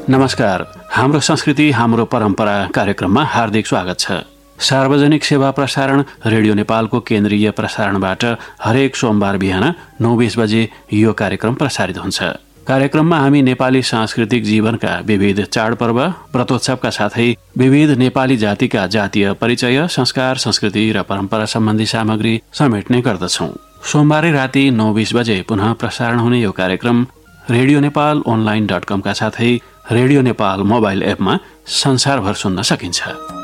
नमस्कार। हाम्रो संस्कृति हाम्रो परम्परा कार्यक्रममा हार्दिक स्वागत छ। सार्वजनिक सेवा प्रसारण रेडियो नेपालको केन्द्रीय प्रसारणबाट हरेक सोमबार बिहान 9:20 बजे यो कार्यक्रम प्रसारित हुन्छ। कार्यक्रममा हामी नेपाली सांस्कृतिक जीवनका विविध चाडपर्व, व्रतोत्सवका साथै विविध नेपाली जातिका जातीय परिचय, संस्कार, संस्कृति र परम्परा सम्बन्धी सामग्री समेट्ने गर्दछौँ। सोमबारै राति 9:20 बजे पुनः प्रसारण हुने यो कार्यक्रम रेडियो नेपाल online.com का साथै रेडियो नेपाल मोबाइल एपमा संसारभर सुन्न सकिन्छ।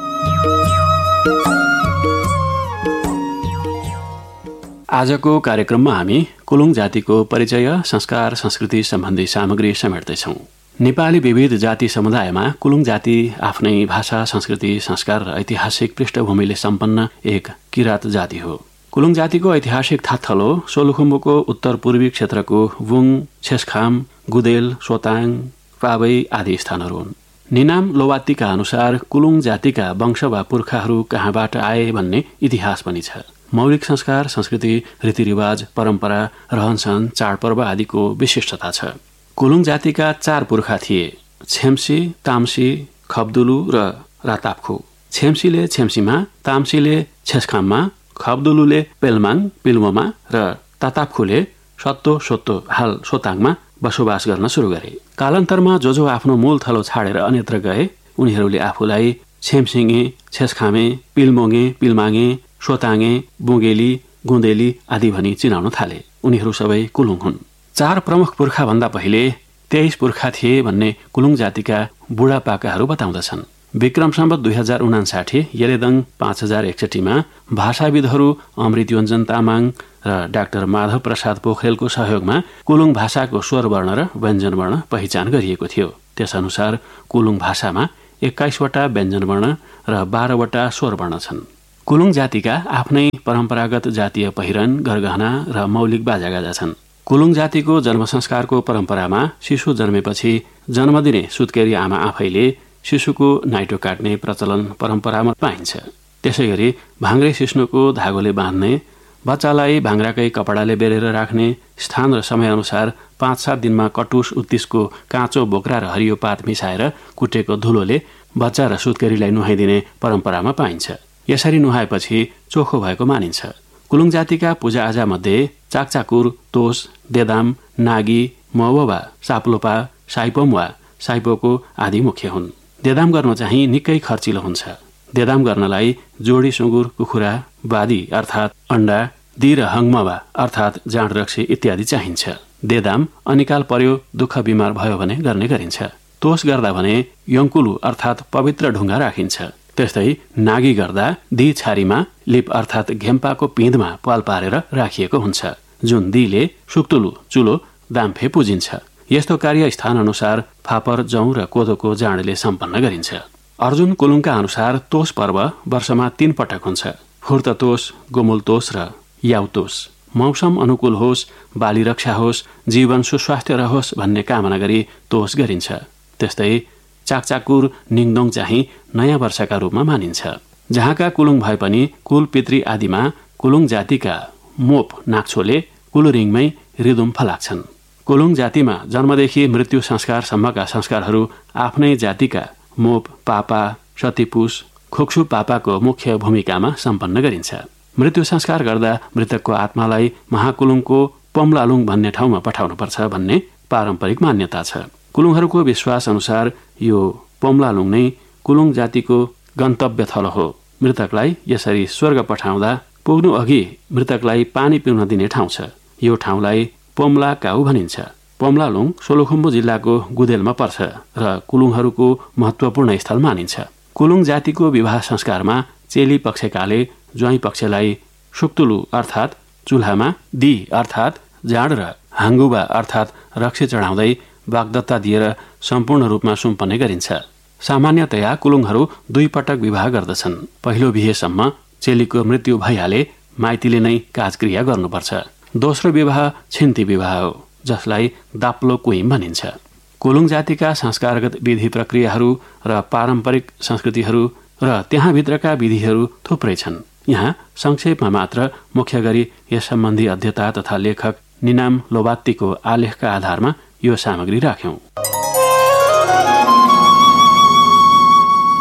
आजको कार्यक्रममा हामी कुलुङ जातिको परिचय, संस्कार, संस्कृति सम्बन्धी सामग्री समेट्दैछौँ। नेपाली विविध जाति समुदायमा कुलुङ जाति आफ्नै भाषा, संस्कृति, संस्कार र ऐतिहासिक पृष्ठभूमिले सम्पन्न एक किराँत जाति हो। कुलुङ जातिको ऐतिहासिक थाथलो सोलुखुम्बुको उत्तर पूर्वी क्षेत्रको वुङ, छेसखाम, गुदेल, सोताङ, पावै आदि स्थानहरू हुन्। निनाम लोवात्तीका अनुसार कुलुङ जातिका वंश वा पुर्खाहरू कहाँबाट आए भन्ने इतिहास पनि छ। मौलिक संस्कार, संस्कृति, रीतिरिवाज, परम्परा, रहनसहन, चाडपर्व आदिको विशिष्टता छ। कुलुङ जातिका 4 पुर्खा थिए: छेम्सी, ताम्सी, खब्दुलु र राताप्खु। छेम्सीले छेम्सीमा, ताम्सीले छेसखाममा, खब्दुलुले पेलमाङ पिल्मोमा र ताताप्खुले सत्तो सोत्तो हाल सोताङमा बसोबास गर्न सुरु गरे। कालान्तरमा जो आफ्नो मूल थलो छाडेर अन्यत्र गए उनीहरूले आफूलाई छेम्सिङे, छेसखामे, पिल्मोङे, पिल्माङे, सोताङे, बुङ्गेली, गुन्देली आदि भनी चिनाउन थाले। उनीहरू सबै कुलुङ हुन्। 4 प्रमुख पुर्खा भन्दा पहिले 23 पुर्खा थिए भन्ने कुलुङ जातिका बुढापाकाहरू बताउँदछन्। विक्रम सम्वत 2059 यलेदङ 5061 मा भाषाविदहरू अमृतयोञ्जन तामाङ र डाक्टर माधव प्रसाद पोखरेलको सहयोगमा कुलुङ भाषाको स्वरवर्ण र व्यञ्जनवर्ण पहिचान गरिएको थियो। त्यसअनुसार कुलुङ भाषामा 21 वटा व्यञ्जनवर्ण र 12 वटा स्वरवर्ण छन्। कुलुङ जातिका आफ्नै परम्परागत जातीय पहिरन, गरगहना र मौलिक बाजागाजा छन्। कुलुङ जातिको जन्म संस्कारको परम्परामा शिशु जन्मेपछि जन्म दिने सुत्केरी आमा आफैले शिशुको नाइटो काट्ने प्रचलन परम्परामा पाइन्छ। त्यसैगरी भाङ्रे सिस्नुको धागोले बाँध्ने, बच्चालाई भाङ्राकै कपडाले बेरेर राख्ने, स्थान र समयअनुसार 5-7 दिनमा कटुस उत्तिसको काँचो बोक्रा र हरियो पात मिसाएर कुटेको धुलोले बच्चा र सुत्केरीलाई नुहाइदिने परम्परामा पाइन्छ। यसरी नुहाएपछि चोखो भएको मानिन्छ। कुलुङ जातिका पूजाआजा मध्ये चाकचाकुर, तोस, देदाम, नागी, मववा, साप्लोपा, साइपोम वा साइपोको आदि मुख्य हुन्। देदाम गर्न चाहिँ निकै खर्चिलो हुन्छ। देदाम गर्नलाई जोडी सुँगुर, कुखुरा, बादी अर्थात् अण्डा, दी र हङमवा अर्थात् जाँड रक्सी इत्यादि चाहिन्छ। देदाम अनिकाल पर्यो, दुःख बिमार भयो भने गर्ने गरिन्छ। तोस गर्दा भने यङ्कुलु अर्थात् पवित्र ढुङ्गा राखिन्छ। त्यस्तै नागी गर्दा दी छारीमा लिप अर्थात् घेम्पाको पिँधमा पाल पारेर राखिएको हुन्छ, जुन दीले सुक्तुलु चुलो दाम्फे पुजिन्छ। यस्तो कार्य स्थान अनुसार फापर, जौँ र कोदोको जाँडले सम्पन्न गरिन्छ। अर्जुन कुलुङका अनुसार तोस पर्व वर्षमा 3 पटक हुन्छ: फुर्त तोस, गोमुल तोस र याउ तोस। मौसम अनुकूल होस्, बाली रक्षा होस्, जीवन सुस्वास्थ्य रहोस् भन्ने कामना गरी तोस गरिन्छ। त्यस्तै चाकचाकुर, निङदोङ चाहिँ नयाँ वर्षका रूपमा मानिन्छ। जहाँका कुलुङ भए पनि कुल पितृ आदिमा कुलुङ जातिका मोप नाक्छोले कुलुरिङमै रिदुम फलाक्छन्। कुलुङ जातिमा जन्मदेखि मृत्यु संस्कारसम्मका संस्कारहरू आफ्नै जातिका मोप, पापा, सतीपुस, खुक्सु पापाको मुख्य भूमिकामा सम्पन्न गरिन्छ। मृत्यु संस्कार गर्दा मृतकको आत्मालाई महाकुलुङको पम्लालुङ भन्ने ठाउँमा पठाउनुपर्छ भन्ने पारम्परिक मान्यता छ। कुलुङहरूको विश्वास अनुसार यो पम्लालुङ नै कुलुङ जातिको गन्तव्य थलो हो। मृतकलाई यसरी स्वर्ग पठाउँदा पुग्नु अघि मृतकलाई पानी पिउन दिने ठाउँ छ। यो ठाउँलाई पोम्ला काउ भनिन्छ। पोम्लालुङ सोलुखुम्बु जिल्लाको गुदेलमा पर्छ र कुलुङहरूको महत्त्वपूर्ण स्थल मानिन्छ। कुलुङ जातिको विवाह संस्कारमा चेली पक्षकाले ज्वाइँ पक्षलाई सुक्तुलु अर्थात् चुल्हामा, दी अर्थात् जाँड र हाङ्गुबा अर्थात् रक्सी चढाउँदै वाग्दत्ता दिएर सम्पूर्ण रूपमा सुम्पने गरिन्छ। सामान्यतया कुलुङहरू 2 पटक विवाह गर्दछन्। पहिलो बिहेसम्म चेलीको मृत्यु भइहाले माइतीले नै काजक्रिया गर्नुपर्छ। दोस्रो विवाह छिन्ती विवाह हो, जसलाई दाप्लो कुइम भनिन्छ। कुलुङ जातिका संस्कारगत विधि प्रक्रियाहरू र पारम्परिक संस्कृतिहरू र त्यहाँभित्रका विधिहरू थुप्रै छन्। यहाँ संक्षेपमा मात्र मुख्य गरी यस सम्बन्धी अध्येता तथा लेखक निनाम लोवात्तीको आलेखका आधारमा यो सामग्री राख्यौं।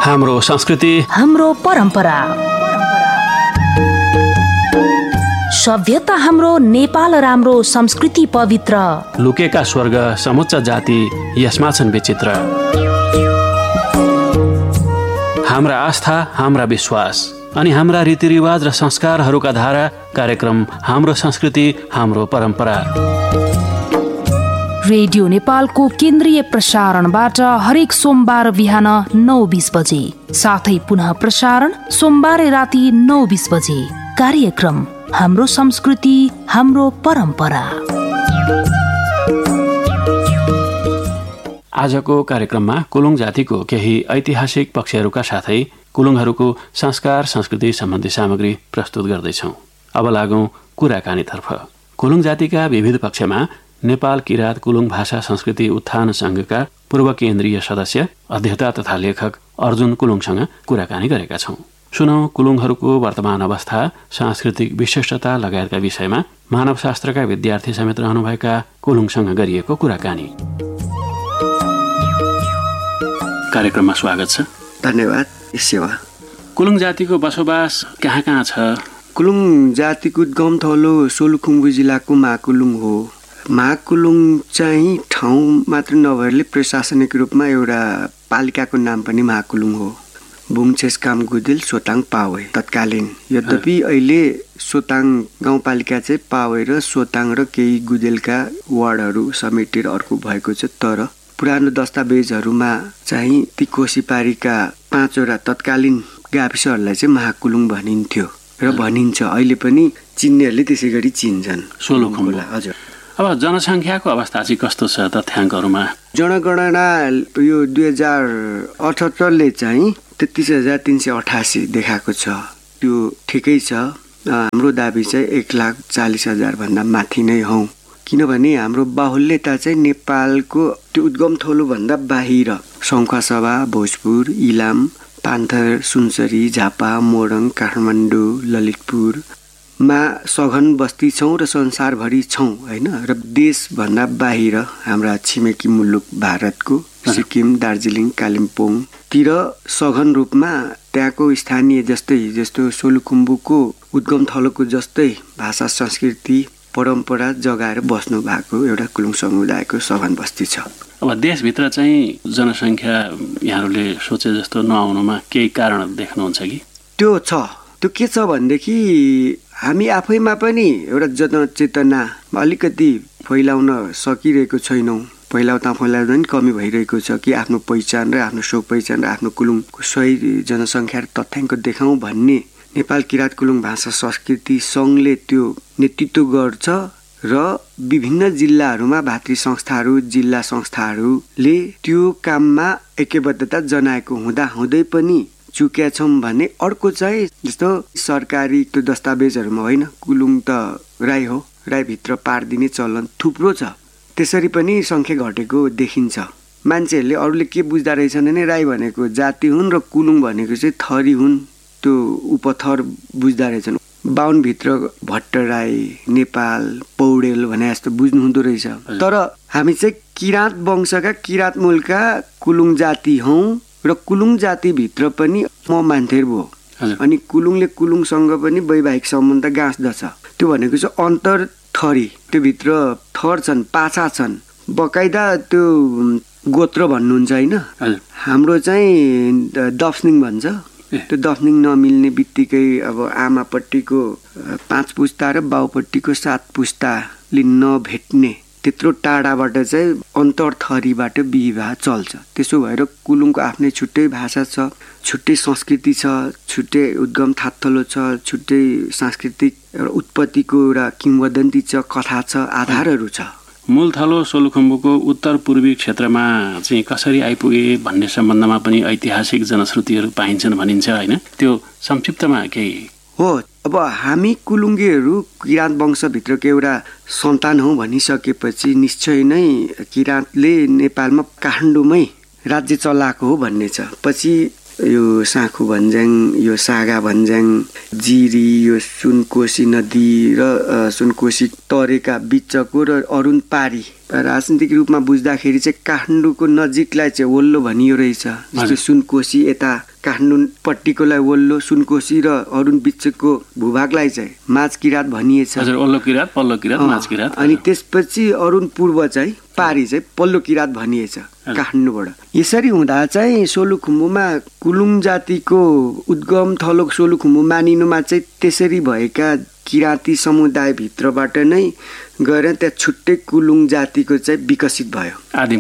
हाम्रो संस्कृति, हाम्रो परम्परा, सभ्यता हाम्रो नेपाल राम्रो, संस्कृति पवित्र। लुकेका स्वर्ग समुच्च जाति यसमा छन् विचित्र। हाम्रा आस्था, हाम्रा विश्वास अनि हाम्रा रीतिरिवाज र संस्कारहरूका धारा कार्यक्रम हाम्रो संस्कृति, हाम्रो परम्परा। रेडियो नेपालको केन्द्रीय प्रसारणबाट हरेक सोमबार बिहान 9:20 बजे, साथै पुनः प्रसारण सोमबार राति 9:20 बजे। कार्यक्रम हाम्रो संस्कृति, हाम्रो परम्परा। आजको कार्यक्रममा कुलुङ जातिको केही ऐतिहासिक पक्षहरूका साथै कुलुङहरूको संस्कार संस्कृति सम्बन्धी सामग्री प्रस्तुत गर्दैछौँ। अब लागौं कुराकानीतर्फ। कुलुङ जातिका विविध पक्षमा नेपाल किराँत कुलुङ भाषा संस्कृति उत्थान संघका पूर्व केन्द्रीय सदस्य, अध्येता तथा लेखक अर्जुन कुलुङसँग कुराकानी गरेका छौँ। सुनौं कुलुङहरूको वर्तमान अवस्था, सांस्कृतिक विशिष्टता लगायतका विषयमा मानवशास्त्रका विद्यार्थी समेत रहनुभएका कुलुङसँग गरिएको कुराकानी। कार्यक्रममा स्वागत छ। धन्यवाद। सेवा। कुलुङ जातिको बसोबास कहाँ कहाँ छ? कुलुङ जातिको उद्गम थलो सोलुखुम्बु जिल्लाको महाकुलुङ हो। महाकुलुङ चाहिँ ठाउँ मात्र नभएरले प्रशासनिक रूपमा एउटा पालिकाको नाम पनि महाकुलुङ हो। बुङछेसकाम गुदेल सोताङ पावे तत्कालीन। यद्यपि अहिले सोताङ गाउँपालिका चाहिँ पावे र सोताङ र केही गुदेलका वार्डहरू समेटेर अर्को भएको छ। तर पुरानो दस्तावेजहरूमा चाहिँ ती कोसीपारीका 5वटा तत्कालीन गाविसहरूलाई चाहिँ महाकुलुङ भनिन्थ्यो र भनिन्छ। अहिले पनि चिन्नेहरूले त्यसै गरी चिन्छन् सोलुखुम्बुलाई। हजुर। अब जनसङ्ख्याको अवस्था चाहिँ कस्तो छ तथ्याङ्कहरूमा? जनगणना यो 2078ले चाहिँ 33,388 देखाएको छ। त्यो ठिकै छ। हाम्रो दाबी चाहिँ 1,40,000 भन्दा माथि नै हौ। किनभने हाम्रो बाहुल्यता चाहिँ नेपालको त्यो उद्गम थलोभन्दा बाहिर सङ्खुवासभा, भोजपुर, इलाम, पान्थर, सुनसरी, झापा, मोरङ, काठमाडौँ, ललितपुरमा सघन बस्ती छौँ र संसारभरि छौँ होइन। र देशभन्दा बाहिर हाम्रा छिमेकी मुलुक भारतको सिक्किम, दार्जिलिङ, कालिम्पोङतिर सघन रूपमा त्यहाँको स्थानीय जस्तो सोलुखुम्बुको उद्गम थलोको जस्तै भाषा, संस्कृति, परम्परा जगाएर बस्नु भएको एउटा कुलुङ समुदायको सघन बस्ती छ। अब देशभित्र चाहिँ जनसङ्ख्या यहाँहरूले सोचे जस्तो नआउनुमा केही कारण देख्नुहुन्छ कि? त्यो छ। त्यो के छ भनेदेखि हामी आफैमा पनि एउटा जनचेतना अलिकति फैलाउन सकिरहेको छैनौँ। फैलाउँदा पनि कमी भइरहेको छ कि आफ्नो पहिचान र आफ्नो स्व पहिचान र आफ्नो कुलुङको सही जनसङ्ख्या र तथ्याङ्क देखाउँ भन्ने नेपाल किराँत कुलुङ भाषा संस्कृति सङ्घले त्यो नेतृत्व गर्छ र विभिन्न जिल्लाहरूमा भातृ संस्थाहरू, जिल्ला संस्थाहरूले त्यो काममा ऐक्यबद्धता जनाएको हुँदै पनि चुक्या छौँ भने अर्को चाहिँ जस्तो सरकारी त्यो दस्तावेजहरूमा होइन, कुलुङ त राई हो, राईभित्र पारिदिने चलन थुप्रो छ। त्यसरी पनि सङ्ख्या घटेको देखिन्छ। मान्छेहरूले अरूले के बुझ्दा रहेछन् भने राई भनेको जाति हुन् र कुलुङ भनेको चाहिँ थरी हुन्, त्यो उपथर बुझ्दा रहेछन्। बाहुनभित्र भट्टराई, नेपाल, पौडेल भने जस्तो बुझ्नु हुँदो रहेछ। तर हामी चाहिँ किराँत वंशका, किराँत मूलका कुलुङ जाति हौँ र कुलुङ जातिभित्र पनि म मान्थेर भो। अनि कुलुङले कुलुङसँग पनि वैवाहिक सम्बन्ध गाँच्दछ। त्यो भनेको चाहिँ अन्तर थरी, त्यो भित्र थर छन्, पाछा छन्, बकाइदा त्यो गोत्र भन्नुहुन्छ होइन। हाम्रो चाहिँ दफ्निङ भन्छ। त्यो दफ्निङ नमिल्ने बित्तिकै अब आमापट्टिको 5 पुस्ता र बाउपट्टिको 7 पुस्ताले नभेट्ने त्यत्रो टाढाबाट चाहिँ अन्तरथरीबाट विवाह चल्छ। त्यसो भएर कुलुङको आफ्नै छुट्टै भाषा छ, छुट्टै संस्कृति छ, छुट्टै उद्गम थात्थलो छ, छुट्टै सांस्कृतिक उत्पत्तिको एउटा किंवदन्ती छ, कथा छ, आधारहरू छ। मूल थलो सोलुखुम्बुको उत्तर पूर्वी क्षेत्रमा चाहिँ कसरी आइपुगे भन्ने सम्बन्धमा पनि ऐतिहासिक जनश्रुतिहरू पाइन्छन् भनिन्छ होइन। त्यो संक्षिप्तमा केही हो। अब हामी कुलुङ्गेहरू किराँत वंशभित्रको एउटा सन्तान हौँ भनिसकेपछि निश्चय नै किराँतले नेपालमा काठमाडौँमै राज्य चलाएको हो भन्ने छ। पछि यो साँखु भन्ज्याङ, यो सागा भन्ज्याङ, जिरी, यो सुनकोशी नदी र सुनकोशी तरेका बिचको र अरुण पारी राजनीतिक रूपमा बुझ्दाखेरि चाहिँ काठमाडौँको नजिकलाई चाहिँ वल्लो भनियो रहेछ। जस्तै सुनकोशी यता काठमाडौँपट्टिकोलाई वल्लो, सुनकोशी र अरुण बिचको भूभागलाई चाहिँ माझ किरात भनिएछ। हजुर, वल्लो किरात, पल्लो किरात, माझ किरात। अनि त्यसपछि अरुण पूर्व चाहिँ पारी चाहिँ पल्लो किरात भनिएछ काठमाडौँबाट। यसरी हुँदा चाहिँ सोलुखुम्बुमा कुलुङ जातिको उद्गम थलो सोलुखुम्बु मानिनुमा चाहिँ त्यसरी भएका किराँती समुदायभित्रबाट नै गएर त्यहाँ छुट्टै कुलुङ जातिको चाहिँ विकसित भयो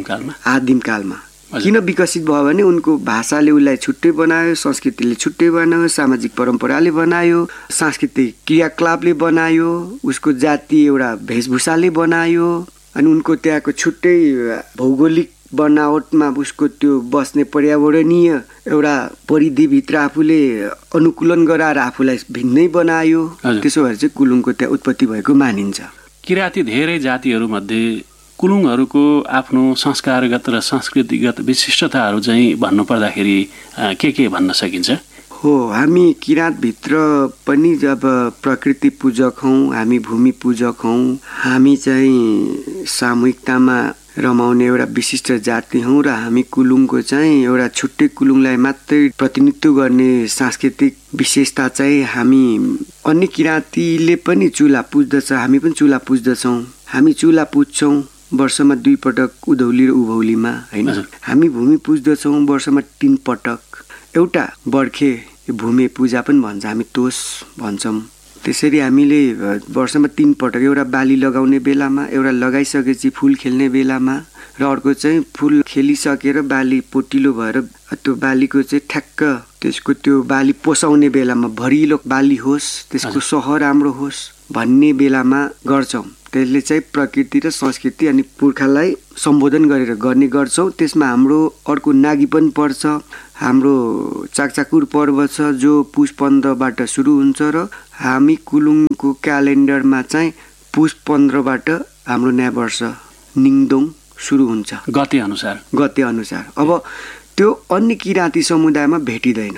आदिमकालमा। किन विकसित भयो भने उनको भाषाले उसलाई छुट्टै बनायो, संस्कृतिले छुट्टै बनायो, सामाजिक परम्पराले बनायो, सांस्कृतिक क्रियाकलापले बनायो, उसको जाति एउटा वेशभूषाले बनायो। अनि उनको त्यहाँको छुट्टै भौगोलिक बनावटमा उसको त्यो बस्ने पर्यावरणीय एउटा परिधिभित्र आफूले अनुकूलन गराएर आफूलाई भिन्नै बनायो। त्यसो भएर चाहिँ कुलुङको त्यहाँ उत्पत्ति भएको मानिन्छ। किराँती धेरै जातिहरूमध्ये कुलुङहरूको आफ्नो संस्कारगत र संस्कृतिगत विशिष्टताहरू चाहिँ भन्नुपर्दाखेरि के भन्न सकिन्छ? हो, हामी किराँतभित्र पनि जब प्रकृति पूजक हौँ, हामी भूमि पूजक हौँ, हामी चाहिँ सामूहिकतामा रमाउने एउटा विशिष्ट जाति हौँ र हामी कुलुङको चाहिँ एउटा छुट्टै कुलुङलाई मात्रै प्रतिनिधित्व गर्ने सांस्कृतिक विशेषता चाहिँ हामी अन्य किराँतीले पनि चुला पुज्दछ, हामी पनि चुला पुज्दछौँ। हामी चुला पुज्छौँ वर्षमा 2 पटक उधौली र उभौलीमा, होइन। हामी भूमि पुज्दछौँ वर्षमा 3 पटक। एउटा बर्खे भूमि पूजा पनि भन्छ, हामी तोस भन्छौँ। त्यसरी हामीले वर्षमा 3 पटक, एउटा बाली लगाउने बेलामा, एउटा लगाइसकेपछि फुल खेल्ने बेलामा, र अर्को चाहिँ फुल खेलिसकेर बाली पोटिलो भएर त्यो बालीको चाहिँ ठ्याक्क त्यसको त्यो बाली पोसाउने बेलामा भरिलो बाली होस्, त्यसको सह राम्रो होस् भन्ने बेलामा गर्छौँ। त्यसले चाहिँ प्रकृति र संस्कृति अनि पुर्खालाई सम्बोधन गरेर गर्ने गर्छौँ। त्यसमा हाम्रो अर्को नागी पनि पर्छ। हाम्रो चाकचाकुर पर्व छ जो पुष 15बाट सुरु हुन्छ र हामी कुलुङको क्यालेन्डरमा चाहिँ पुष 15बाट हाम्रो नयाँ वर्ष निङदोङ सुरु हुन्छ गते अनुसार। अब त्यो अन्य किराँती समुदायमा भेटिँदैन,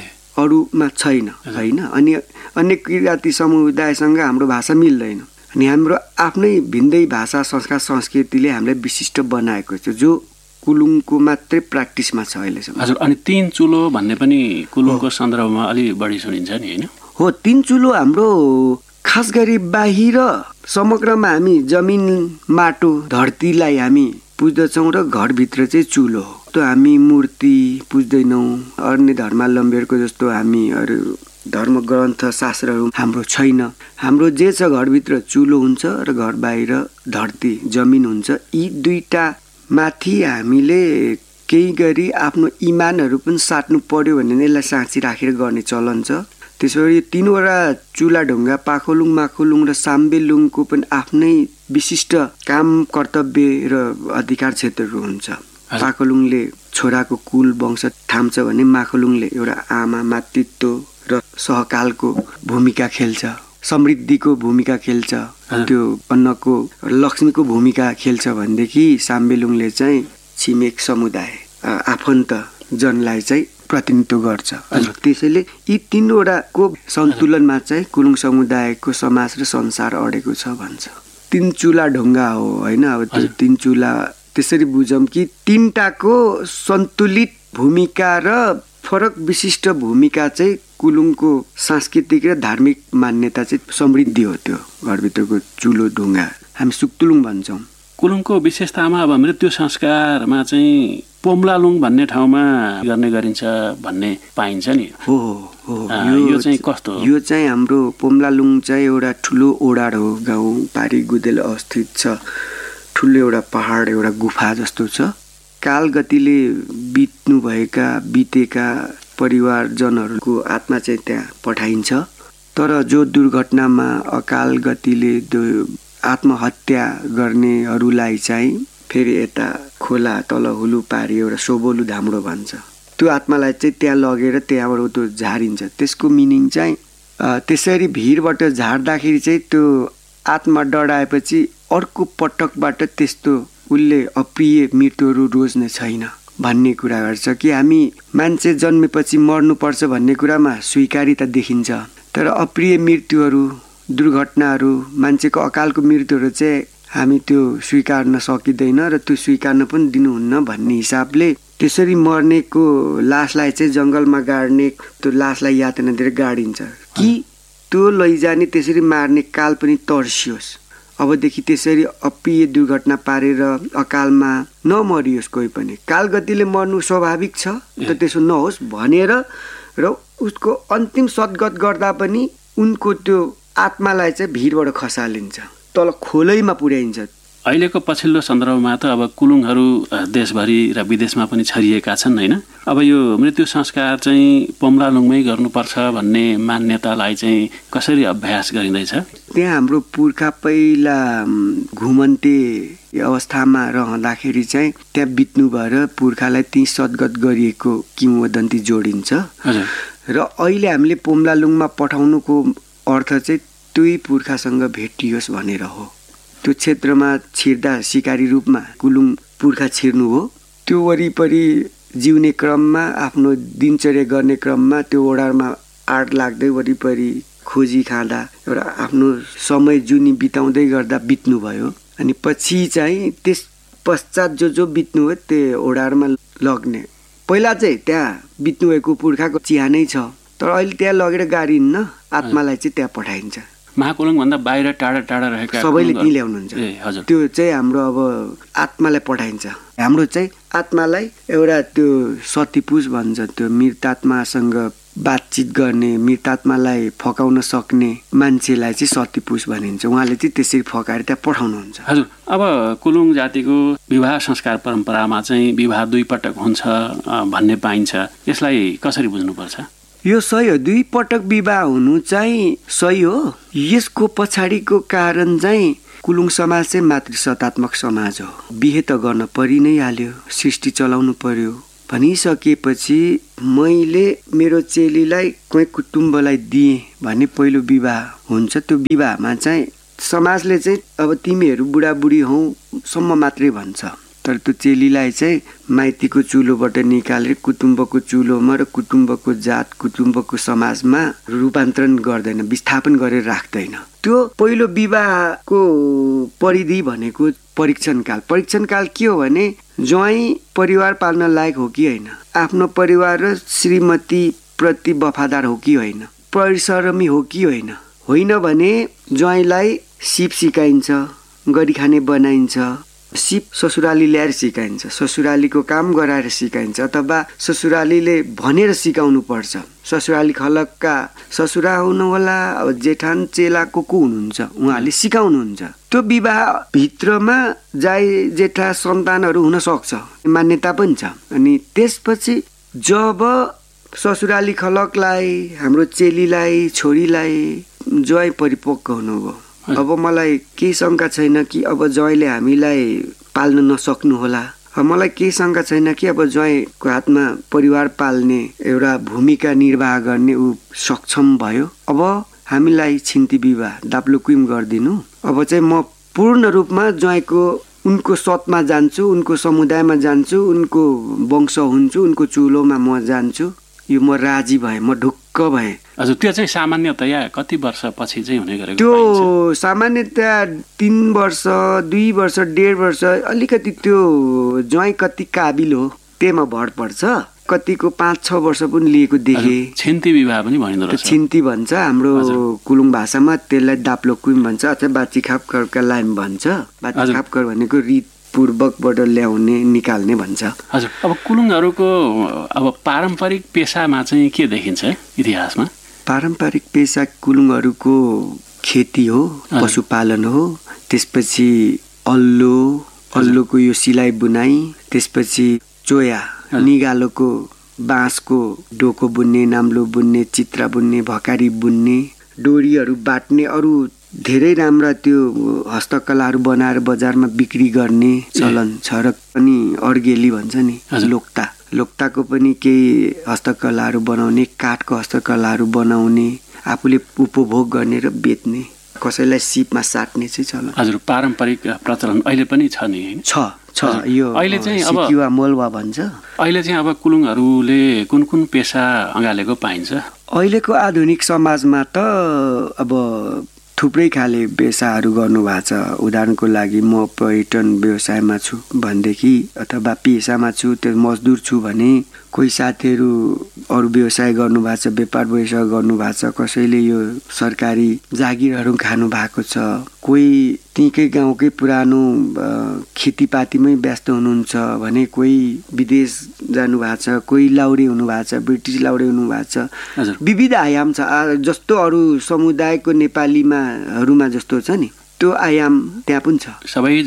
अरूमा छैन, होइन। अनि अन्य किराँती समुदायसँग हाम्रो भाषा मिल्दैन। अनि हाम्रो आफ्नै भिन्दै भाषा, संस्कार, संस्कृतिले हामीलाई विशिष्ट बनाएको छ जो कुलुङको मात्रै प्र्याक्टिसमा छ अहिलेसम्म। हजुर, अनि 3 चुलो भन्ने पनि कुलुङको सन्दर्भमा अलि बढी सुनिन्छ नि, होइन? हो, 3 चुलो हाम्रो खास गरी बाहिर समग्रमा हामी जमिन, माटो, धरतीलाई हामी पुज्दछौँ र घरभित्र चाहिँ चुलो हो। त्यो हामी मूर्ति पुज्दैनौँ। अन्य धर्मावलम्बीहरूको जस्तो हामीहरू धर्म ग्रन्थ शास्त्रहरू हाम्रो छैन। हाम्रो जे छ घरभित्र चुलो हुन्छ र घर बाहिर धरती जमिन हुन्छ। यी दुईटा माथि हामीले केही गरी आफ्नो इमानहरू पनि साट्नु पर्यो भने यसलाई साँची राखेर गर्ने चलन छ। त्यसो गरी 3वटा चुला ढुङ्गा पाखोलुङ, माखोलुङ र साम्बेलुङको पनि आफ्नै विशिष्ट काम, कर्तव्य र अधिकार क्षेत्रहरू हुन्छ। पाखोलुङले छोराको कुल वंश थाम्छ भने माखोलुङले एउटा आमा, मातृत्व र सहकालको भूमिका खेल्छ, समृद्धिको भूमिका खेल्छ, त्यो अन्नको लक्ष्मीको भूमिका खेल्छ भनेदेखि साम्बेलुङले चाहिँ छिमेक समुदाय, आफन्त जनलाई चाहिँ प्रतिनिधित्व गर्छ। त्यसैले यी 3वटाको सन्तुलनमा चाहिँ कुलुङ समुदायको समाज र संसार अडेको छ भन्छ। 3 चुला ढुङ्गा हो, होइन। अब त्यो 3 चुला त्यसरी बुझौँ कि 3टाको सन्तुलित भूमिका र फरक विशिष्ट भूमिका चाहिँ कुलुङको सांस्कृतिक र धार्मिक मान्यता चाहिँ समृद्धि हो। त्यो घरभित्रको चुलो ढुङ्गा हामी सुक्तुलुङ भन्छौँ। कुलुङको विशेषतामा अब मृत्यु संस्कारमा चाहिँ पोम्लालुङ भन्ने ठाउँमा गर्ने गरिन्छ भन्ने पाइन्छ नि। हो, यो चाहिँ कस्तो? यो चाहिँ हाम्रो पोम्लालुङ चाहिँ एउटा ठुलो ओडार हो, गाउँ पारी गुदेल अवस्थित छ। ठुलो एउटा पहाड, एउटा गुफा जस्तो छ। कालगतिले बितेका परिवारजनहरूको आत्मा चाहिँ त्यहाँ पठाइन्छ। तर जो दुर्घटनामा अकाल गतिले आत्महत्या गर्नेहरूलाई चाहिँ फेरि यता खोला तल हुलु पारी एउटा सोबोलु धाम्रो भन्छ। त्यो आत्मालाई चाहिँ त्यहाँ लगेर त्यहाँबाट त्यो झारिन्छ। त्यसको मिनिङ चाहिँ त्यसरी भिरबाट झार्दाखेरि चाहिँ त्यो आत्मा डढाएपछि अर्को पटकबाट त्यस्तो उसले अप्रिय मृत्युहरू रोज्ने छैन भन्ने कुरा गर्छ कि हामी मान्छे जन्मेपछि मर्नुपर्छ भन्ने कुरामा स्वीकारिता देखिन्छ। तर अप्रिय मृत्युहरू, दुर्घटनाहरू, मान्छेको अकालको मृत्युहरू चाहिँ हामी त्यो स्वीकार्न सकिँदैन र त्यो स्वीकार्न पनि दिनुहुन्न भन्ने हिसाबले त्यसरी मर्नेको लासलाई चाहिँ जङ्गलमा गाड्ने, त्यो लासलाई यातना दिएर गाडिन्छ कि त्यो लैजाने त्यसरी मार्ने काल पनि तर्सियोस्। अबदेखि त्यसरी अप्रिय दुर्घटना पारेर अकालमा नमरियोस् कोही पनि, कालगतिले मर्नु स्वाभाविक छ त त्यसो नहोस् भनेर र उसको अन्तिम सद्गत गर्दा पनि उनको त्यो आत्मालाई चाहिँ भिरबाट खसालिन्छ, तल खोलैमा पुर्याइन्छ। अहिलेको पछिल्लो सन्दर्भमा त अब कुलुङहरू देशभरि र विदेशमा पनि छरिएका छन् होइन। अब यो मृत्यु संस्कार चाहिँ पोम्लालुङमै गर्नुपर्छ भन्ने मान्यतालाई चाहिँ कसरी अभ्यास गरिँदैछ? त्यहाँ हाम्रो पुर्खा पहिला घुमन्ते अवस्थामा रहँदाखेरि चाहिँ त्यहाँ बित्नु भएर पुर्खालाई ती सद्गत गरिएको किंवदन्ती जोडिन्छ र अहिले हामीले पोम्लालुङमा पठाउनुको अर्थ चाहिँ त्यही पुर्खासँग भेटियोस् भनेर हो। त्यो क्षेत्रमा छिर्दा सिकारी रूपमा कुलुङ पुर्खा छिर्नु हो। त्यो वरिपरि जिउने क्रममा आफ्नो दिनचर्या गर्ने क्रममा त्यो ओडारमा आड लाग्दै वरिपरि खोजी खाँदा एउटा आफ्नो समय जुनी बिताउँदै गर्दा बित्नु भयो। अनि पछि चाहिँ त्यस पश्चात जो बित्नु हो त्यो ओडारमा लग्ने। पहिला चाहिँ त्यहाँ बित्नु भएको पुर्खाको चिहानै छ, तर अहिले त्यहाँ लगेर गाडिन्न, आत्मालाई चाहिँ त्यहाँ पठाइन्छ। महाकुलुङ भन्दा बाहिर टाढा टाढा रहेका सबैले त्यहीँ ल्याउनुहुन्छ। त्यो चाहिँ हाम्रो अब आत्मालाई पठाइन्छ। हाम्रो चाहिँ आत्मालाई एउटा त्यो सतीपुष भन्छ, त्यो मृतात्मासँग बातचित गर्ने, मृतात्मालाई फकाउन सक्ने मान्छेलाई चाहिँ सतीपुष भनिन्छ। उहाँले चाहिँ त्यसरी फकाएर त्यहाँ पठाउनुहुन्छ। हजुर, अब कुलुङ जातिको विवाह संस्कार परम्परामा चाहिँ विवाह 2 पटक हुन्छ भन्ने पाइन्छ, यसलाई कसरी बुझ्नुपर्छ? यो सही हो, 2 पटक विवाह हुनु चाहिँ सही हो। यसको पछाडिको कारण चाहिँ कुलुङ समाज चाहिँ मातृसत्तात्मक समाज हो। बिहे त गर्न परि नै हाल्यो, सृष्टि चलाउनु पर्यो भनिसकेपछि मैले मेरो चेलीलाई कोही कुटुम्बलाई दिएँ भने पहिलो विवाह हुन्छ। त्यो विवाहमा चाहिँ समाजले चाहिँ अब तिमीहरू बुढाबुढी हौ सम्म मात्रै भन्छ, तर त्यो चेलीलाई चाहिँ माइतीको चुलोबाट निकालेर कुटुम्बको चुलोमा र कुटुम्बको जात कुटुम्बको समाजमा रूपान्तरण गर्दैन, विस्थापन गरेर राख्दैन। त्यो पहिलो विवाहको परिधि भनेको परीक्षणकाल। परीक्षणकाल के हो भने ज्वाइँ परिवार पाल्न लायक हो कि होइन, आफ्नो परिवार र श्रीमती प्रति वफादार हो कि होइन, परिश्रमी हो कि होइन। होइन भने ज्वाइँलाई सिप सिकाइन्छ, गरी खाने बनाइन्छ, सिप ससुराली ल्याएर सिकाइन्छ, ससुरालीको काम गराएर सिकाइन्छ, अथवा ससुरालीले भनेर सिकाउनु पर्छ। ससुराली खलकका ससुरा हुनु होला, अब जेठान चेलाको को हुनुहुन्छ उहाँले सिकाउनुहुन्छ। त्यो विवाह भित्रमा जाई जेठा सन्तानहरू हुन सक्छ, मान्यता पनि छ। अनि त्यसपछि जब ससुराली खलकलाई, हाम्रो चेलीलाई, छोरीलाई ज्वाइँ परिपक्व हुनुभयो, अब मलाई केही शङ्का छैन कि अब ज्वाइँले हामीलाई पाल्न नसक्नु होला, मलाई केही शङ्का छैन कि अब ज्वाइँको हातमा परिवार पाल्ने एउटा भूमिका निर्वाह गर्ने ऊ सक्षम भयो, अब हामीलाई छिन्ती विवाह दाप्लोकुइम गरिदिनु। अब चाहिँ म पूर्ण रूपमा ज्वाइँको उनको सतमा जान्छु, उनको समुदायमा जान्छु, उनको वंश हुन्छु, उनको चुलोमा म जान्छु, यो म राजी भएँ, म ढुक्क भएँ। हजुर, त्यो चाहिँ सामान्यतया कति वर्षपछि चाहिँ हुने गरेको? त्यो सामान्यतया 3 वर्ष, 2 वर्ष, 1.5 वर्ष, अलिकति त्यो ज्वाइँ कति काबिल हो त्यहीमा भर पर्छ। कतिको 5-6 वर्ष पनि लिएको देखे। छिन्ती विवाह पनि भनिँदो रहेछ। छिन्ती भन्छ हाम्रो कुलुङ भाषामा, त्यसलाई दाप्लोकुइम भन्छ अथवा बाचिखापकरका लाइम भन्छ। बाचिखापकर भनेको रीत पूर्वकबाट ल्याउने निकाल्ने भन्छ। हजुर, अब कुलुङहरूको अब पारम्परिक पेसामा चाहिँ के देखिन्छ इतिहासमा? पारम्परिक पेसा कुलुङहरूको खेती हो, पशुपालन हो, त्यसपछि अल्लोको यो सिलाइ बुनाइ, त्यसपछि चोया निगालोको बाँसको डोको बुन्ने, नाम्लो बुन्ने, चित्रा बुन्ने, भकारी बुन्ने, डोरीहरू बाट्ने, अरू धेरै राम्रा त्यो हस्तकलाहरू बनाएर बजारमा बिक्री गर्ने चलन छ। र पनि अर्गेली भन्छ नि, लोक्ताको पनि केही हस्तकलाहरू बनाउने, काठको हस्तकलाहरू बनाउने, आफूले उपभोग गर्ने र बेच्ने, कसैलाई सिपमा साट्ने चाहिँ चलन। हजुर, पारम्परिक प्रचलन अहिले पनि छ नि? छ। यो अहिले चाहिँ अब सिकिवा मोलवा भन्छ। अहिले चाहिँ अब कुलुङहरूले कुन कुन पेसा अँगालेको पाइन्छ? अहिलेको आधुनिक समाजमा त अब थुप्रै खाले व्यवसायहरू गर्नुभएको छ। उदाहरणको लागि म पर्यटन व्यवसायमा छु भनेदेखि अथवा पेसामा छु, त्यो मजदुर छु भने कोही साथीहरू अरू व्यवसाय गर्नुभएको छ, व्यापार व्यवसाय गर्नुभएको छ, कसैले यो सरकारी जागिरहरू खानु भएको छ, कोही त्यहीँकै गाउँकै पुरानो खेतीपातीमै व्यस्त हुनुहुन्छ भने कोही विदेश जानुभएको छ, कोही लाउरे हुनुभएको छ, ब्रिटिस लाउरे हुनुभएको छ। विविध आयाम छ। जस्तो अरू समुदायको नेपालीमाहरूमा जस्तो छ नि त्यो आयाम त्यहाँ पनि छ। सबै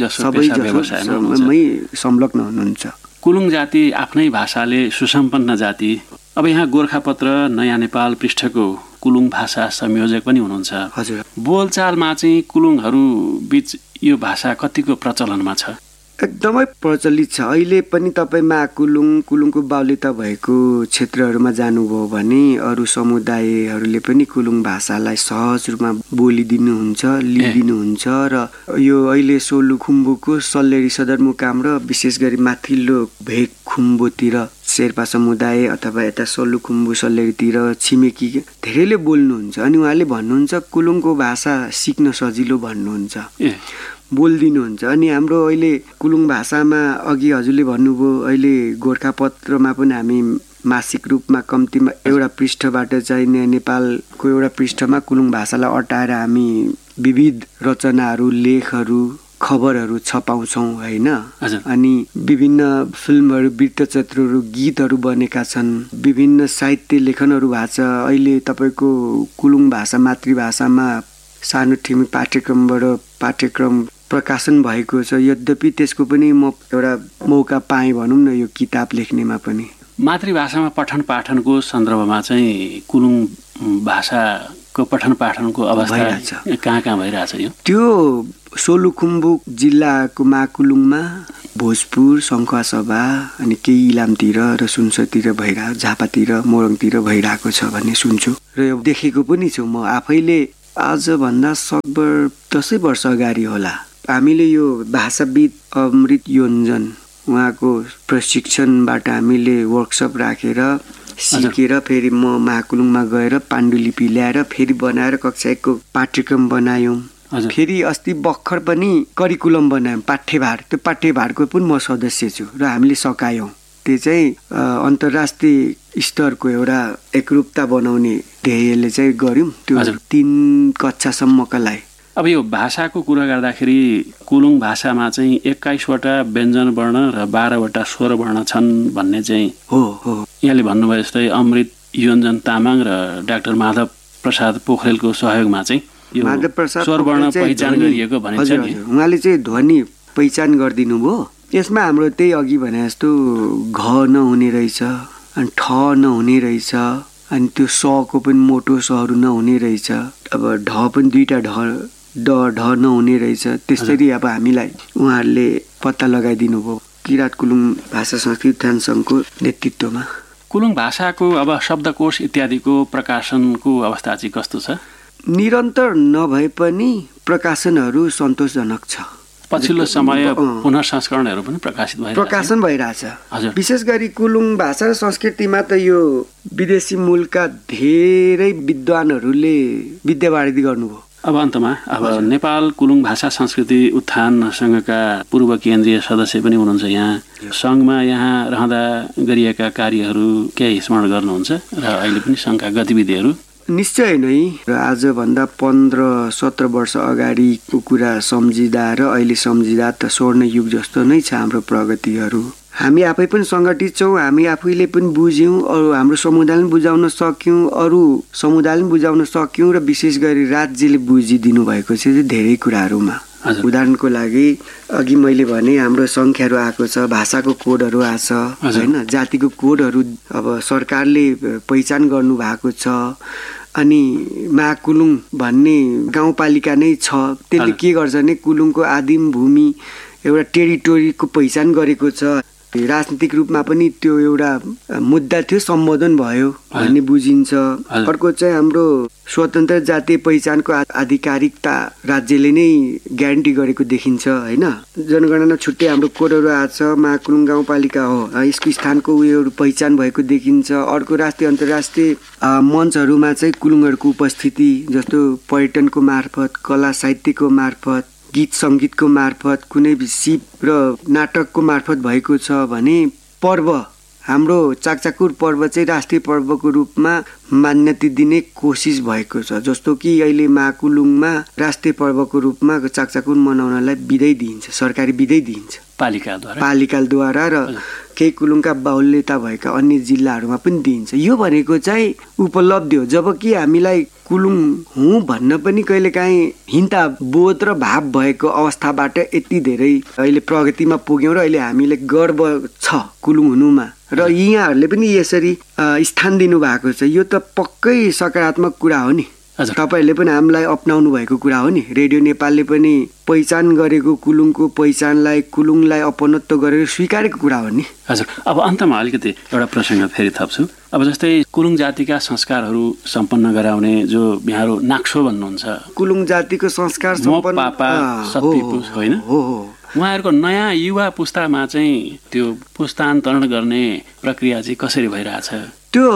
सबैमै संलग्न हुनुहुन्छ। कुलुङ जाति आफ्नै भाषाले सुसम्पन्न जाति। अब यहाँ गोरखापत्र नयाँ नेपाल पृष्ठको कुलुङ भाषा संयोजक पनि हुनुहुन्छ। हजुर। बोलचालमा चाहिँ कुलुङहरू बीच यो भाषा कतिको प्रचलनमा छ? एकदमै प्रचलित छ। अहिले पनि तपाईँ कुलुङको बाहुल्यता भएको क्षेत्रहरूमा जानुभयो भने अरू समुदायहरूले पनि कुलुङ भाषालाई सहज रूपमा बोलिदिनुहुन्छ, लिइदिनुहुन्छ। र यो अहिले सोलुखुम्बुको सल्लेरी सदरमुकाम र विशेष गरी माथिल्लो भेकखुम्बुतिर शेर्पा समुदाय अथवा यता सोलुखुम्बु सल्लेरीतिर छिमेकी धेरैले बोल्नुहुन्छ। अनि उहाँले भन्नुहुन्छ कुलुङको भाषा सिक्न सजिलो भन्नुहुन्छ, बोलिदिनुहुन्छ। अनि हाम्रो अहिले कुलुङ भाषामा अघि हजुरले भन्नुभयो अहिले गोरखापत्रमा पनि हामी मासिक रूपमा कम्तीमा एउटा पृष्ठबाट चाहिँ नेपालको एउटा पृष्ठमा कुलुङ भाषालाई अटाएर हामी विविध रचनाहरू, लेखहरू, खबरहरू छपाउँछौँ होइन। अनि विभिन्न फिल्महरू, वृत्तचित्रहरू, गीतहरू बनेका छन्, विभिन्न साहित्य लेखनहरू भएको छ। अहिले तपाईँको कुलुङ भाषा मातृभाषामा सानो ठिमी पाठ्यक्रम प्रकाशन भएको छ। यद्यपि त्यसको पनि म एउटा मौका पाएँ भनौँ न यो किताब लेख्नेमा पनि। मातृभाषामा पठन पाठनको सन्दर्भमा चाहिँ कुलुङ भाषाको पठन पाठनको अवस्था कहाँ भइरहेछ? यो त्यो सोलुखुम्बु जिल्लाको माकुलुङमा भोजपुर, शङ्खुवासभा अनि केही इलामतिर र सुनसरतिर भइरहेको, झापातिर, मोरङतिर भइरहेको छ भन्ने सुन्छु र यो देखेको पनि छु। म आफैले आजभन्दा सकभर 10 वर्ष अगाडि होला हामीले यो भाषाविद अमृत योन्जन उहाँको प्रशिक्षणबाट हामीले वर्कसप राखेर सिकेर फेरि म महाकुलुङमा गएर पाण्डुलिपि ल्याएर फेरि बनाएर कक्षा 1 को पाठ्यक्रम बनायौँ। फेरि अस्ति भर्खर पनि करिकुलम बनायौँ, पाठ्यभार। त्यो पाठ्यभारको पनि म सदस्य छु र हामीले सकायौँ। त्यो चाहिँ अन्तर्राष्ट्रिय स्तरको एउटा एकरूपता बनाउने ध्येयले चाहिँ गऱ्यौँ त्यो 3 कक्षासम्मका लागि। अब यो भाषाको कुरा गर्दाखेरि कुलुङ भाषामा चाहिँ 21वटा व्यञ्जन वर्ण र 12वटा स्वर वर्ण छन् भन्ने चाहिँ हो। यहाँले भन्नुभयो जस्तै अमृत योन्जन तामाङ र डाक्टर माधव प्रसाद पोखरेलको सहयोगमा चाहिँ यो स्वर वर्ण पहिचान गरिएको भनिन्छ नि। उहाँले चाहिँ ध्वनि पहिचान गरिदिनु भयो। यसमा हाम्रो त्यही अघि भने जस्तो घ नहुने रहेछ, अनि ठ नहुने रहेछ, अनि त्यो सको पनि मोटो सहरू नहुने रहेछ, अब ढ पनि 2टा ढ नहुने रहेछ। त्यसरी अब हामीलाई उहाँहरूले पत्ता लगाइदिनु भयो किराँत कुलुङ भाषा संस्कृति उत्थान सङ्घको नेतृत्वमा। कुलुङ भाषाको अब शब्दकोश इत्यादिको प्रकाशनको अवस्था चाहिँ कस्तो छ? निरन्तर नभए पनि प्रकाशनहरू सन्तोषजनक छ। पछिल्लो समय पुनः संस्करणहरू पनि प्रकाशन भइरहेछ। विशेष गरी कुलुङ भाषा र संस्कृतिमा त यो विदेशी मूलका धेरै विद्वानहरूले विद्यावारिधि गर्नुभयो। अब अन्तमा नेपाल कुलुङ भाषा संस्कृति उत्थान सङ्घका पूर्व केन्द्रीय सदस्य पनि हुनुहुन्छ। यहाँ सङ्घमा यहाँ रहँदा गरिएका कार्यहरू केही स्मरण गर्नुहुन्छ र अहिले पनि सङ्घका गतिविधिहरू? निश्चय नै। र आजभन्दा 15-17 वर्ष अगाडिको कुरा सम्झिँदा र अहिले सम्झिँदा त स्वर्ण युग जस्तो नै छ हाम्रो प्रगतिहरू। हामी आफै पनि सङ्गठित छौँ, हामी आफैले पनि बुझ्यौँ, अरू हाम्रो समुदायले पनि बुझाउन सक्यौँ, अरू समुदायले पनि बुझाउन सक्यौँ र विशेष गरी राज्यले बुझिदिनु भएको छ धेरै कुराहरूमा। उदाहरणको लागि अघि मैले भने हाम्रो सङ्ख्याहरू आएको छ, भाषाको कोडहरू आएको छ होइन, जातिको कोडहरू अब सरकारले पहिचान गर्नु भएको छ। अनि महाकुलुङ भन्ने गाउँपालिका नै छ, त्यसले के गर्छ भने कुलुङको आदिम भूमि एउटा टेरिटोरीको पहिचान गरेको छ। राजनीतिक रूपमा पनि त्यो एउटा मुद्दा थियो, सम्बोधन भयो भन्ने बुझिन्छ। अर्को चाहिँ हाम्रो स्वतन्त्र जातीय पहिचानको आधिकारिकता राज्यले नै ग्यारेन्टी गरेको देखिन्छ होइन। जनगणना छुट्टै हाम्रो कोडहरू आएको छ, महाकुलुङ गाउँपालिका हो, यसको स्थानको उयोहरू पहिचान भएको देखिन्छ। अर्को राष्ट्रिय अन्तर्राष्ट्रिय मञ्चहरूमा चाहिँ कुलुङहरूको उपस्थिति जस्तो पर्यटनको मार्फत, कला साहित्यको मार्फत, गीत सङ्गीतको मार्फत, कुनै सिप र नाटकको मार्फत भएको छ भने पर्व हाम्रो चाकचाकुर पर्व चाहिँ राष्ट्रिय पर्वको रूपमा मान्यता दिने कोसिस भएको छ। जस्तो कि अहिले महाकुलुङमा राष्ट्रिय पर्वको रूपमा चाकचाकुर मनाउनलाई बिदै दिइन्छ, सरकारी बिदै दिइन्छ पालिकाद्वारा र केही कुलुङका बाहुल्यता भएका अन्य जिल्लाहरूमा पनि दिइन्छ। यो भनेको चाहिँ उपलब्धि हो, जबकि हामीलाई कुलुङ हुँ भन्न पनि कहिलेकाहीँ हिन्ता बोध र भाव भएको अवस्थाबाट यति धेरै अहिले प्रगतिमा पुग्यौँ र अहिले हामीले गर्व छ कुलुङ हुनुमा र यहाँहरूले पनि यसरी स्थान दिनुभएको छ। यो त पक्कै सकारात्मक कुरा हो नि। तपाईँहरूले पनि हामीलाई अपनाउनु भएको कुरा हो नि। रेडियो नेपालले पनि पहिचान गरेको कुलुङको पहिचानलाई, कुलुङलाई अपनत्व गरेर स्वीकारेको कुरा हो नि। हजुर, अब अन्तमा अलिकति एउटा प्रसङ्ग फेरि थप्छु। अब जस्तै कुलुङ जातिका संस्कारहरू सम्पन्न गराउने जो यहाँहरू नाक्सो भन्नुहुन्छ, कुलुङ जातिको संस्कार सम्पन्न होइन, उहाँहरूको नयाँ युवा पुस्तामा चाहिँ त्यो पुस्तान्तरण गर्ने प्रक्रिया चाहिँ कसरी भइरहेछ? त्यो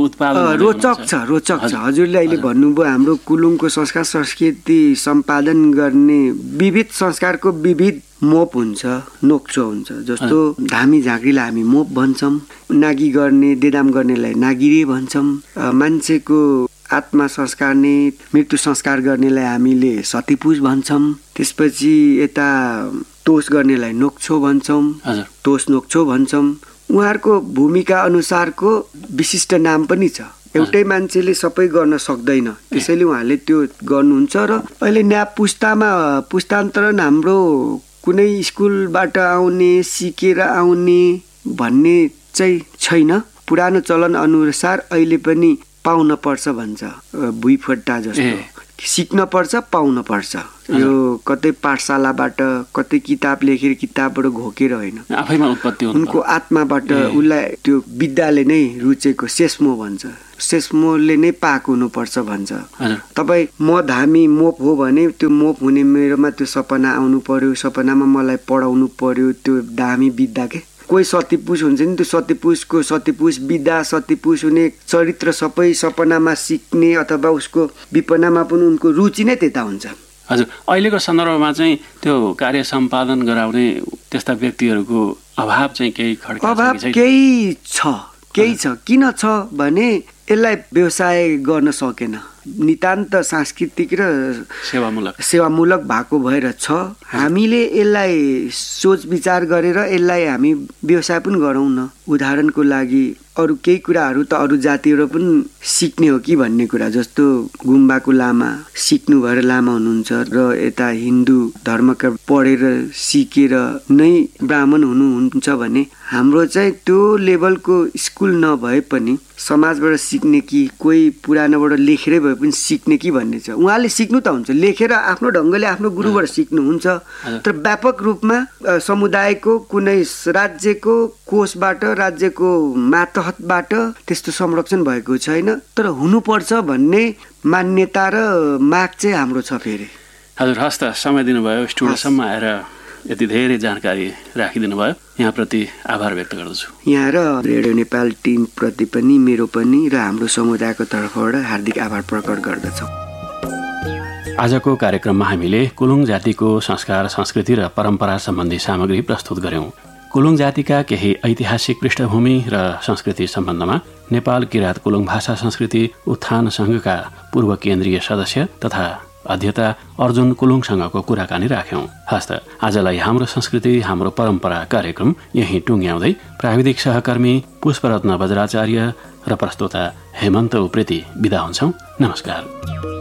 रोचक छ। हजुरले अहिले भन्नुभयो हाम्रो कुलुङको संस्कार संस्कृति सम्पादन गर्ने विविध संस्कारको विविध मोप हुन्छ, नोक्चो हुन्छ। जस्तो धामी झाँक्रीलाई हामी मोप भन्छौँ, नागी गर्ने देदाम गर्नेलाई नागिरे भन्छौँ, मान्छेको आत्मा संस्कारने मृत्यु संस्कार गर्नेलाई हामीले सतीपुज भन्छौँ, त्यसपछि यता तोस गर्नेलाई नोक्छो भन्छौँ, तोस नोक्छो भन्छौँ। उहाँहरूको भूमिका अनुसारको विशिष्ट नाम पनि छ। एउटै मान्छेले सबै गर्न सक्दैन, त्यसैले उहाँले त्यो गर्नुहुन्छ। र अहिले नयाँ पुस्तान्तरण हाम्रो कुनै स्कुलबाट आउने सिकेर आउने भन्ने चाहिँ छैन। पुरानो चलन अनुसार अहिले पनि पाउन पर्छ भन्छ, भुइँफट्टा जस्तो सिक्न पर्छ, पाउन पर्छ। यो कतै पाठशालाबाट, कतै किताब लेखेर किताबबाट घोकेर होइन, आफैमा उत्पत्ति उनको आत्माबाट उसलाई त्यो विद्याले नै रुचेको सेस्मो भन्छ, सेस्मोले नै पाएको हुनुपर्छ भन्छ। तपाईँ म धामी मोप हो भने त्यो मोप हुने मेरोमा त्यो सपना आउनु पर्यो, सपनामा मलाई पढाउनु पर्यो त्यो धामी विद्या के। कोही सतीपुष हुन्छ नि, त्यो सतीपुषको सतीपुष विद्या, सतीपुष हुने चरित्र सबै सपनामा सिक्ने अथवा उसको विपनामा पनि उनको रुचि नै त्यता हुन्छ। हजुर, अहिलेको सन्दर्भमा चाहिँ त्यो कार्य सम्पादन गराउने त्यस्ता व्यक्तिहरूको अभाव चाहिँ केही छ। किन छ भने यसलाई व्यवसाय गर्न सकेन, नितान्त सांस्कृतिक र सेवामूलक भएको भएर छ। हामीले यसलाई सोच विचार गरेर यसलाई हामी व्यवसाय पनि गरौँ न। उदाहरणको लागि अरू केही कुराहरू त अरू जातिहरू पनि सिक्ने हो कि भन्ने कुरा, जस्तो गुम्बाको लामा सिक्नु भएर लामा हुनुहुन्छ र यता हिन्दू धर्मका पढेर सिकेर नै ब्राह्मण हुनुहुन्छ भने हाम्रो चाहिँ त्यो लेभलको स्कुल नभए पनि समाजबाट सिक्ने कि कोही पुरानोबाट लेखेरै भए पनि सिक्ने कि भन्ने छ। उहाँले सिक्नु त हुन्छ, लेखेर आफ्नो ढङ्गले आफ्नो गुरुबाट सिक्नुहुन्छ, तर व्यापक रूपमा समुदायको कुनै राज्यको कोषबाट, राज्यको मातहतबाट त्यस्तो संरक्षण भएको छैन। तर हुनुपर्छ भन्ने मान्यता र माग चाहिँ हाम्रो छ। फेरि हजुर, हस् त, समय दिनुभयो, स्टुडियोसम्म आएर यति धेरै जानकारी राखिदिनु भयो, यहाँप्रति आभार व्यक्त गर्दछु। यहाँ र रेडियो नेपाल टिमप्रति पनि मेरो पनि र हाम्रो समुदायको तर्फबाट हार्दिक आभार प्रकट गर्दछौँ। आजको कार्यक्रममा हामीले कुलुङ जातिको संस्कार, संस्कृति र परम्परा सम्बन्धी सामग्री प्रस्तुत गर्यौं। कुलुङ जातिका केही ऐतिहासिक पृष्ठभूमि र संस्कृति सम्बन्धमा नेपाल किराँत कुलुङ भाषा संस्कृति उत्थान संघका पूर्व केन्द्रीय सदस्य तथा अध्येता अर्जुन कुलुङसँगको कुराकानी राख्यौं। हस्त आजलाई हाम्रो संस्कृति हाम्रो परम्परा कार्यक्रम यही टुङ्ग्याउँदै प्राविधिक सहकर्मी पुष्परत्न बज्राचार्य र प्रस्तोता हेमन्त उप्रेती बिदा हुन्छौं। नमस्कार।